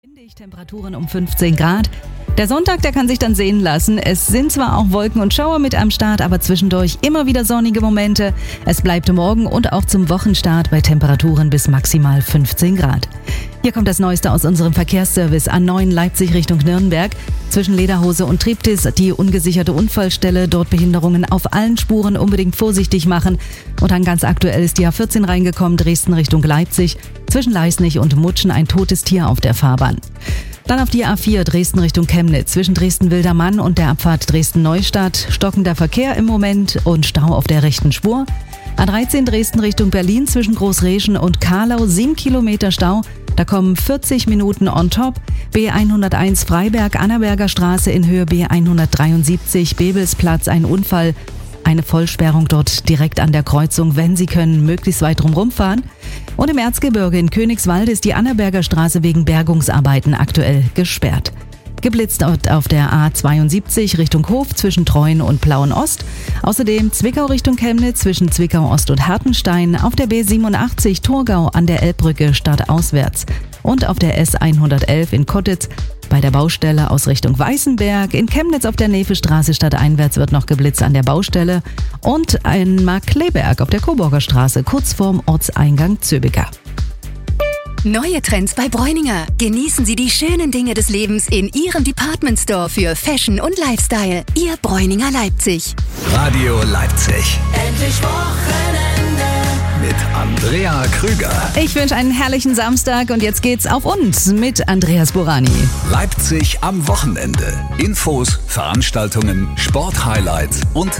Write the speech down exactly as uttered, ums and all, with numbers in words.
Windig, Temperaturen um fünfzehn Grad. Der Sonntag, der kann sich dann sehen lassen. Es sind zwar auch Wolken und Schauer mit am Start, aber zwischendurch immer wieder sonnige Momente. Es bleibt morgen und auch zum Wochenstart bei Temperaturen bis maximal fünfzehn Grad. Hier kommt das Neueste aus unserem Verkehrsservice A neun Leipzig Richtung Nürnberg. Zwischen Lederhose und Triptis die ungesicherte Unfallstelle, dort Behinderungen auf allen Spuren unbedingt vorsichtig machen. Und dann ganz aktuell ist die A vierzehn reingekommen, Dresden Richtung Leipzig. Zwischen Leisnig und Mutschen ein totes Tier auf der Fahrbahn. Dann auf die A vier Dresden Richtung Chemnitz. Zwischen Dresden-Wildermann und der Abfahrt Dresden-Neustadt stockender Verkehr im Moment und Stau auf der rechten Spur. A dreizehn Dresden Richtung Berlin zwischen Großreschen und Karlau sieben Kilometer Stau. Da kommen vierzig Minuten on top. B hunderteins Freiberg, Annaberger Straße in Höhe B hundertdreiundsiebzig, Bebelsplatz, ein Unfall. Eine Vollsperrung dort direkt an der Kreuzung, wenn Sie können, möglichst weit drumherum fahren. Und im Erzgebirge in Königswald ist die Annaberger Straße wegen Bergungsarbeiten aktuell gesperrt. Geblitzt auf der A zweiundsiebzig Richtung Hof zwischen Treuen und Plauen-Ost. Außerdem Zwickau Richtung Chemnitz zwischen Zwickau-Ost und Hartenstein. Auf der B siebenundachtzig Torgau an der Elbbrücke stadtauswärts. Und auf der S hundertelf in Kottitz bei der Baustelle aus Richtung Weißenberg. In Chemnitz auf der Nevestraße stadteinwärts wird noch geblitzt an der Baustelle. Und in Markkleeberg auf der Coburger Straße kurz vorm Ortseingang Zöbiger. Neue Trends bei Bräuninger. Genießen Sie die schönen Dinge des Lebens in Ihrem Department Store für Fashion und Lifestyle. Ihr Bräuninger Leipzig. Radio Leipzig. Endlich Wochenende. Mit Andrea Krüger. Ich wünsche einen herrlichen Samstag und jetzt geht's auf uns mit Andreas Borani. Leipzig am Wochenende. Infos, Veranstaltungen, Sporthighlights und